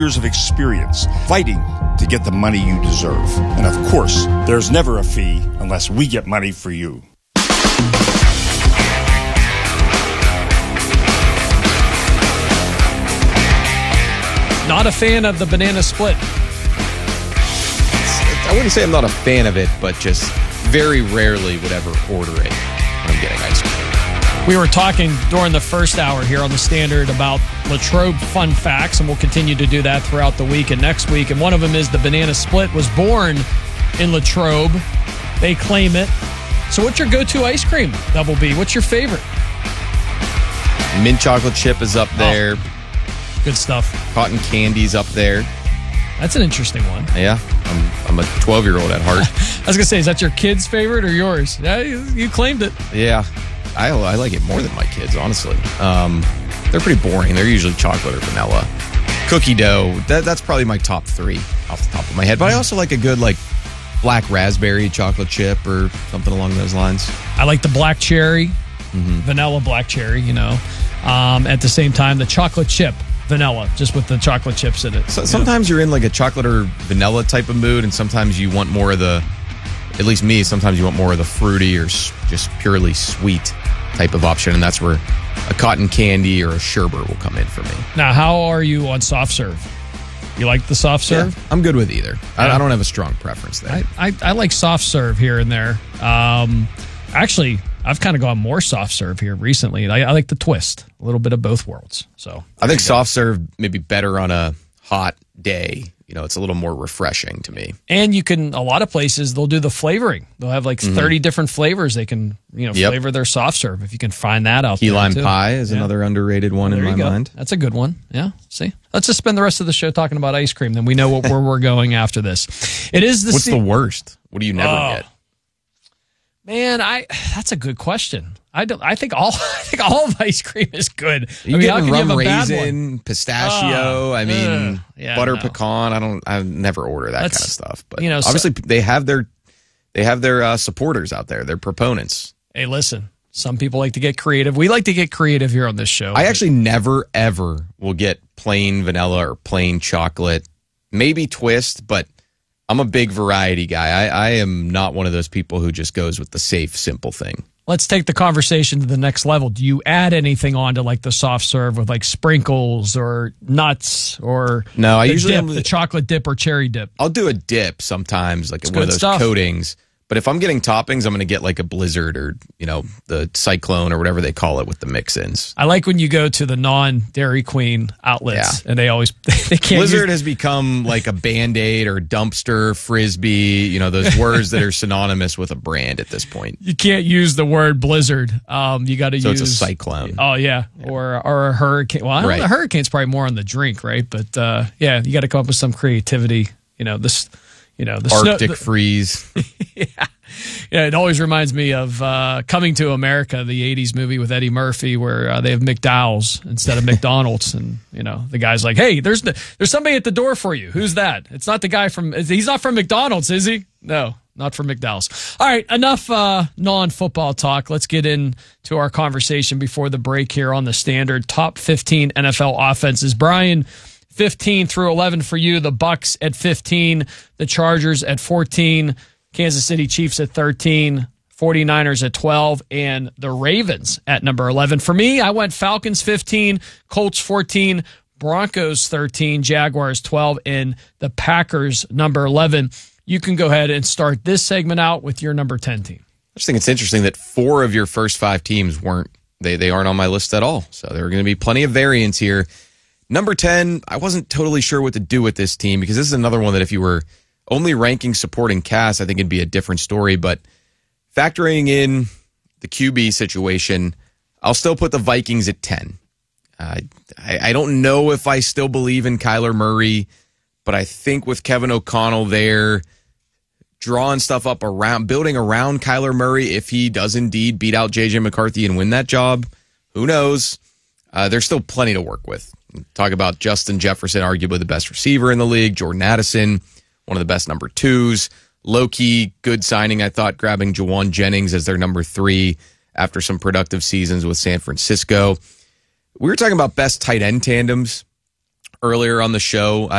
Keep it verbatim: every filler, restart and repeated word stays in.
Years of experience fighting to get the money you deserve. And of course, there's never a fee unless we get money for you. Not a fan of the banana split. I wouldn't say I'm not a fan of it, but just very rarely would ever order it when I'm getting ice cream. We were talking during the first hour here on the Standard about Latrobe fun facts, and we'll continue to do that throughout the week and next week. And one of them is the banana split was born in Latrobe. They claim it. So what's your go-to ice cream, Double B? What's your favorite? Mint chocolate chip is up there. Oh, good stuff. Cotton candy's up there. That's an interesting one. Yeah, I'm, I'm a twelve-year-old at heart. I was going to say, is that your kid's favorite or yours? Yeah, you, you claimed it. Yeah. I, I like it more than my kids, honestly. Um, they're pretty boring. They're usually chocolate or vanilla. Cookie dough, that, that's probably my top three off the top of my head. But I also like a good like black raspberry chocolate chip or something along those lines. I like the black cherry, mm-hmm. vanilla black cherry, you know. Um, at the same time, the chocolate chip vanilla, just with the chocolate chips in it. So, sometimes you you're in like a chocolate or vanilla type of mood, and sometimes you want more of the, at least me, sometimes you want more of the fruity or just purely sweet type of option, and that's where a cotton candy or a sherbet will come in for me. Now, how are you on soft serve? You like the soft serve? Yeah, I'm good with either. I, I don't have a strong preference there. I, I, I like soft serve here and there. Um, actually, I've kind of gone more soft serve here recently. I, I like the twist, a little bit of both worlds. So I think soft serve may be better on a hot day. You know, it's a little more refreshing to me. And you can, a lot of places, they'll do the flavoring. They'll have like mm-hmm. thirty different flavors they can, you know, yep. flavor their soft serve. If you can find that out Key there. lime too. pie is yeah. another underrated one well, in my go. mind. That's a good one. Yeah. See, let's just spend the rest of the show talking about ice cream. Then we know what, where we're going after this. It is the What's se- the worst? What do you never oh. get? Man, I that's a good question. I don't. I think all. I think all of ice cream is good. You I mean, get how can rum you have a raisin, pistachio. Oh, I mean, ugh, yeah, butter no. pecan. I don't. I never order that That's, kind of stuff. But you know, obviously, so, they have their they have their uh, supporters out there. Their proponents. Hey, listen. Some people like to get creative. We like to get creative here on this show. I actually never ever will get plain vanilla or plain chocolate. Maybe twist, but I'm a big variety guy. I, I am not one of those people who just goes with the safe, simple thing. Let's take the conversation to the next level. Do you add anything on to like the soft serve with like sprinkles or nuts or no? I the usually dip, the chocolate dip or cherry dip. I'll do a dip sometimes, like it's one of those stuff. coatings. But if I'm getting toppings, I'm going to get like a Blizzard or, you know, the Cyclone or whatever they call it with the mix-ins. I like when you go to the non-Dairy Queen outlets yeah. and they always they can't. Blizzard use- has become like a Band-Aid or dumpster, Frisbee, you know, those words that are synonymous with a brand at this point. You can't use the word Blizzard. Um, you got to so use. So it's a Cyclone. Oh, yeah. yeah. Or or a hurricane. Well, I don't right. know. The hurricane's probably more on the drink, right? But uh, yeah, you got to come up with some creativity. You know, this, you know, the Arctic snow, the, freeze. yeah. Yeah, it always reminds me of uh, Coming to America, the eighties movie with Eddie Murphy, where uh, they have McDowell's instead of McDonald's, and you know the guy's like, "Hey, there's the, there's somebody at the door for you. Who's that? It's not the guy from. He's not from McDonald's, is he? No, not from McDowell's." All right, enough uh, non-football talk. Let's get into our conversation before the break here on the Standard. Top fifteen N F L offenses. Brian, fifteen through eleven for you. The Bucs at fifteen, the Chargers at fourteen. Kansas City Chiefs at thirteen, 49ers at twelve, and the Ravens at number eleven. For me, I went Falcons fifteen, Colts fourteen, Broncos thirteen, Jaguars twelve, and the Packers number eleven. You can go ahead and start this segment out with your number ten team. I just think it's interesting that four of your first five teams weren't, they, they aren't on my list at all. So there are going to be plenty of variance here. Number ten, I wasn't totally sure what to do with this team because this is another one that if you were only ranking supporting cast, I think it'd be a different story. But factoring in the Q B situation, I'll still put the Vikings at ten. Uh, I, I don't know if I still believe in Kyler Murray, but I think with Kevin O'Connell there, drawing stuff up around, building around Kyler Murray, if he does indeed beat out J J McCarthy and win that job, who knows? Uh, there's still plenty to work with. Talk about Justin Jefferson, arguably the best receiver in the league, Jordan Addison, one of the best number twos. Low-key, good signing, I thought, grabbing Jawan Jennings as their number three after some productive seasons with San Francisco. We were talking about best tight end tandems earlier on the show,